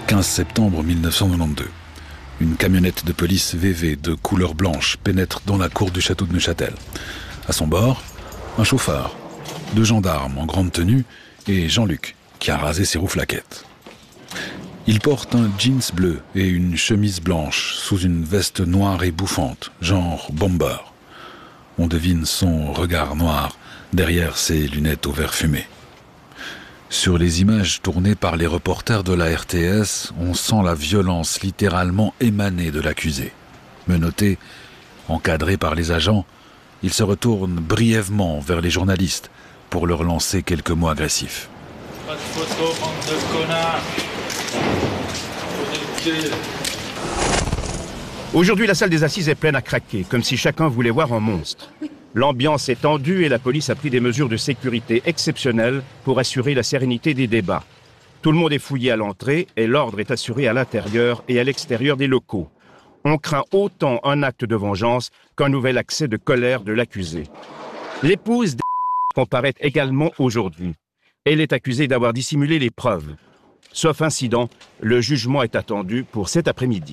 15 septembre 1992. Une camionnette de police VV de couleur blanche pénètre dans la cour du château de Neuchâtel. À son bord, un chauffeur, 2 gendarmes en grande tenue et Jean-Luc, qui a rasé ses rouflaquettes. Il porte un jeans bleu et une chemise blanche sous une veste noire et bouffante, genre bomber. On devine son regard noir derrière ses lunettes au verre fumé. Sur les images tournées par les reporters de la RTS, on sent la violence littéralement émanée de l'accusé. Menotté, encadré par les agents, il se retourne brièvement vers les journalistes pour leur lancer quelques mots agressifs. Pas de photo, bande de connards. Aujourd'hui, la salle des assises est pleine à craquer, comme si chacun voulait voir un monstre. L'ambiance est tendue et la police a pris des mesures de sécurité exceptionnelles pour assurer la sérénité des débats. Tout le monde est fouillé à l'entrée et l'ordre est assuré à l'intérieur et à l'extérieur des locaux. On craint autant un acte de vengeance qu'un nouvel accès de colère de l'accusé. L'épouse comparaît également aujourd'hui. Elle est accusée d'avoir dissimulé les preuves. Sauf incident, le jugement est attendu pour cet après-midi.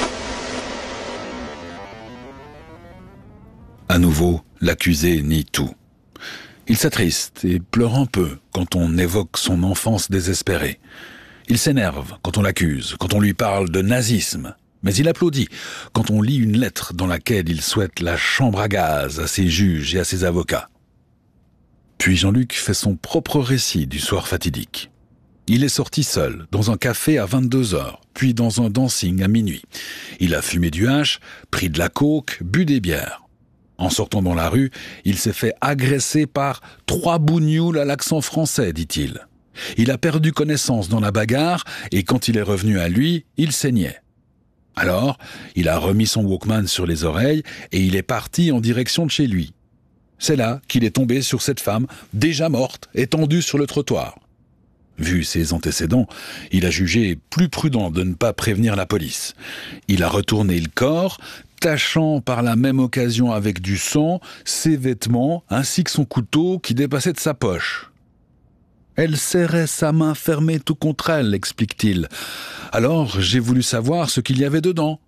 À nouveau, l'accusé nie tout. Il s'attriste et pleure un peu quand on évoque son enfance désespérée. Il s'énerve quand on l'accuse, quand on lui parle de nazisme. Mais il applaudit quand on lit une lettre dans laquelle il souhaite la chambre à gaz à ses juges et à ses avocats. Puis Jean-Luc fait son propre récit du soir fatidique. Il est sorti seul, dans un café à 22h, puis dans un dancing à minuit. Il a fumé du hache, pris de la coke, bu des bières. En sortant dans la rue, il s'est fait agresser par 3 bougnoules à l'accent français, dit-il. Il a perdu connaissance dans la bagarre et quand il est revenu à lui, il saignait. Alors, il a remis son Walkman sur les oreilles et il est parti en direction de chez lui. C'est là qu'il est tombé sur cette femme, déjà morte, étendue sur le trottoir. Vu ses antécédents, il a jugé plus prudent de ne pas prévenir la police. Il a retourné le corps, tachant par la même occasion avec du sang, ses vêtements, ainsi que son couteau qui dépassait de sa poche. Elle serrait sa main fermée tout contre elle, explique-t-il. Alors j'ai voulu savoir ce qu'il y avait dedans.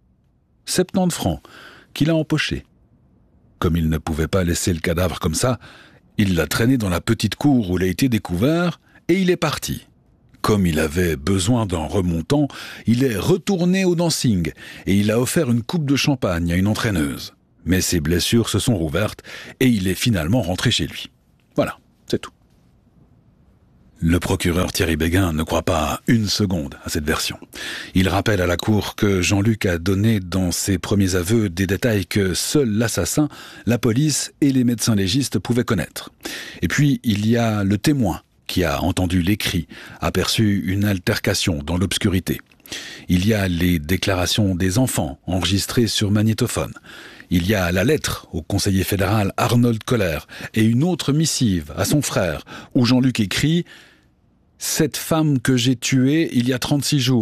70 francs, qu'il a empochés. Comme il ne pouvait pas laisser le cadavre comme ça, il l'a traîné dans la petite cour où il a été découvert et il est parti. Comme il avait besoin d'un remontant, il est retourné au dancing et il a offert une coupe de champagne à une entraîneuse. Mais ses blessures se sont rouvertes et il est finalement rentré chez lui. Voilà, c'est tout. Le procureur Thierry Béguin ne croit pas une seconde à cette version. Il rappelle à la cour que Jean-Luc a donné dans ses premiers aveux des détails que seul l'assassin, la police et les médecins légistes pouvaient connaître. Et puis il y a le témoin qui a entendu les cris, aperçu une altercation dans l'obscurité. Il y a les déclarations des enfants enregistrées sur magnétophone. Il y a la lettre au conseiller fédéral Arnold Koller et une autre missive à son frère où Jean-Luc écrit « Cette femme que j'ai tuée il y a 36 jours ».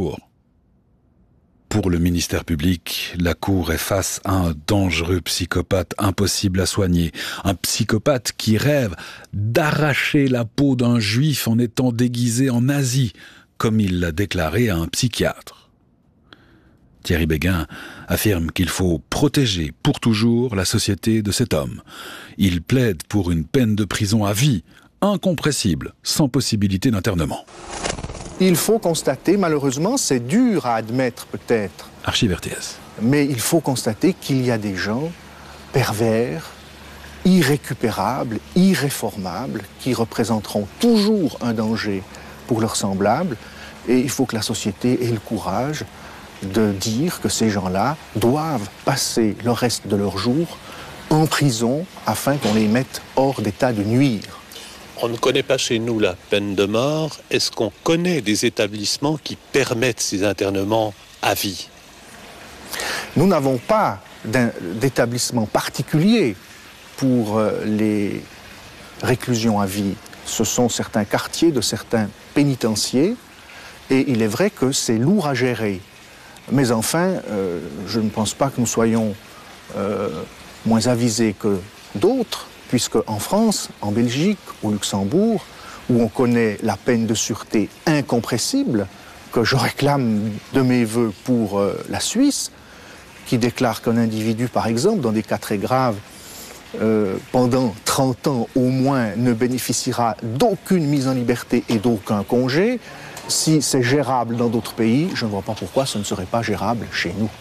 Pour le ministère public, la Cour est face à un dangereux psychopathe impossible à soigner. Un psychopathe qui rêve d'arracher la peau d'un juif en étant déguisé en nazi, comme il l'a déclaré à un psychiatre. Thierry Béguin affirme qu'il faut protéger pour toujours la société de cet homme. Il plaide pour une peine de prison à vie, incompressible, sans possibilité d'internement. Il faut constater, malheureusement, c'est dur à admettre peut-être. Archive RTS. Mais il faut constater qu'il y a des gens pervers, irrécupérables, irréformables, qui représenteront toujours un danger pour leurs semblables. Et il faut que la société ait le courage de dire que ces gens-là doivent passer le reste de leur jour en prison afin qu'on les mette hors d'état de nuire. On ne connaît pas chez nous la peine de mort. Est-ce qu'on connaît des établissements qui permettent ces internements à vie? Nous n'avons pas d'établissement particulier pour les réclusions à vie. Ce sont certains quartiers de certains pénitenciers et il est vrai que c'est lourd à gérer. Mais enfin, je ne pense pas que nous soyons moins avisés que d'autres, puisque en France, en Belgique, au Luxembourg, où on connaît la peine de sûreté incompressible, que je réclame de mes voeux pour la Suisse, qui déclare qu'un individu, par exemple, dans des cas très graves, pendant 30 ans au moins, ne bénéficiera d'aucune mise en liberté et d'aucun congé. Si c'est gérable dans d'autres pays, je ne vois pas pourquoi ce ne serait pas gérable chez nous.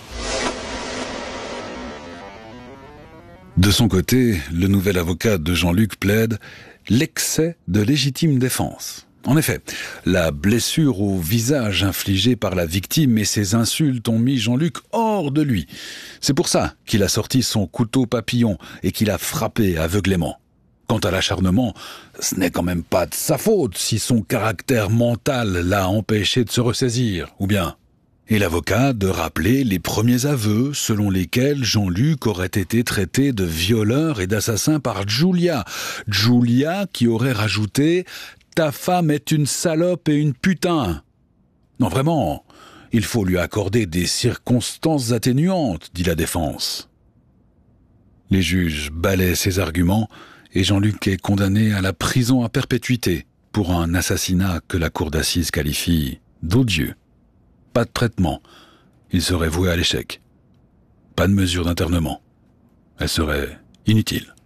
De son côté, le nouvel avocat de Jean-Luc plaide l'excès de légitime défense. En effet, la blessure au visage infligée par la victime et ses insultes ont mis Jean-Luc hors de lui. C'est pour ça qu'il a sorti son couteau papillon et qu'il a frappé aveuglément. Quant à l'acharnement, ce n'est quand même pas de sa faute si son caractère mental l'a empêché de se ressaisir, ou bien. Et l'avocat de rappeler les premiers aveux selon lesquels Jean-Luc aurait été traité de violeur et d'assassin par Julia. Julia qui aurait rajouté « Ta femme est une salope et une putain ». Non vraiment, il faut lui accorder des circonstances atténuantes, dit la défense. Les juges balaient ses arguments et Jean-Luc est condamné à la prison à perpétuité pour un assassinat que la cour d'assises qualifie d'odieux. Pas de traitement, il serait voué à l'échec. Pas de mesure d'internement, elle serait inutile.